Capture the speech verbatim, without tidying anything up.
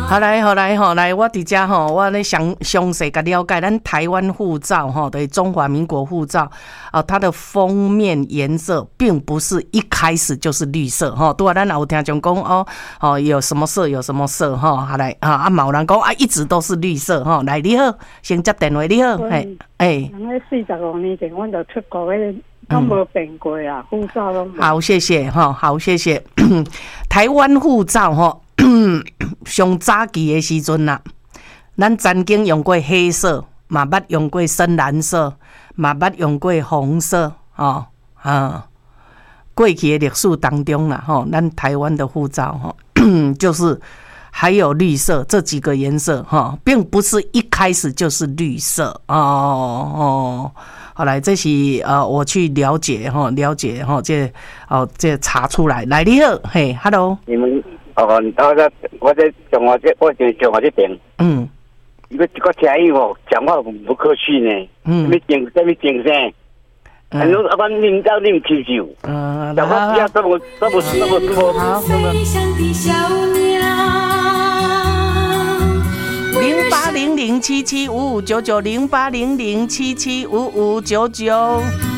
好来，好来，好来，我伫遮吼，我咧详详细甲了解，咱台湾护照吼，对中华民国护照哦，它的封面颜色并不是一开始就是绿色吼。拄啊，咱也有听众讲哦，哦有什么色有什么色吼，好来啊，啊，嘛有人讲啊，一直都是绿色吼。来，你好，先接电话，你好，嘿，哎， 人咧四十五年前，阮就出国咧。都没变过啊，护照都没。 好，谢谢哈，好，谢谢。台湾护照哈，上早期的时阵啦，咱曾经用过黑色，嘛捌用过深蓝色，嘛捌用过红色，哦，啊，过去的历史当中啦，吼，咱台湾的护照哈，就是还有绿色这几个颜色哈，并不是一开始就是绿色哦哦。好来，这是呃，我去了解哈，了解哈，这哦，这查出来。来，你好，嘿 ，hello。 你们哦，我在我在讲话这，我在讲话这边。嗯。一个一个听伊哦，讲话不可取呢。嗯。什么精什么精神？嗯。啊，我我领导你唔接受。嗯。讲话不要这么这么这么这么。好。 零八零零七七五五九九零八零零七七五五九九。